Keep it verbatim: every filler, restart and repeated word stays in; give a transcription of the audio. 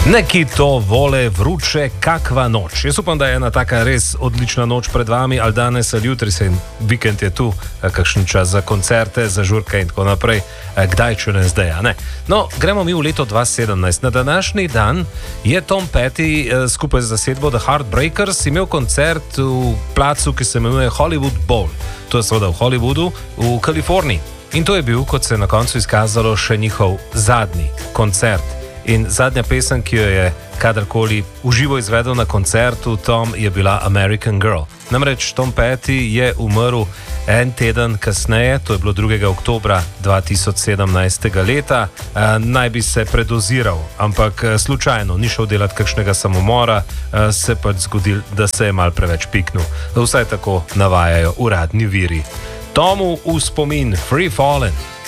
Neki to vole vruče, kakva noč. Jaz upam, da je ena taka res odlična noč pred vami, ali danes, ali jutri, se vikend je tu, kakšen čas za koncerte, za žurke in tako naprej. Kdaj, če ne zdaj, a ne? No, gremo mi v leto dva tisoč sedemnajst. Na današnji dan je Tom Petty skupaj z zasedbo The Heartbreakers imel koncert v placu, ki se imenuje Hollywood Bowl. To je seveda v Hollywoodu, v Kaliforniji. In to je bil, kot se je na koncu izkazalo, še njihov zadnji koncert. In zadnja pesem, ki jo je kadarkoli uživo izvedel na koncertu Tom, je bila American Girl. Namreč Tom Petty je umrl en teden kasneje, to je bilo drugega oktobra dva tisoč sedemnajstega leta. E, naj bi se predoziral, ampak slučajno ni šel delati kakšnega samomora, e, se pač zgodil, da se je mal preveč piknil. Vsaj tako navajajo uradni viri. Tomu v spomin Free Fallin'.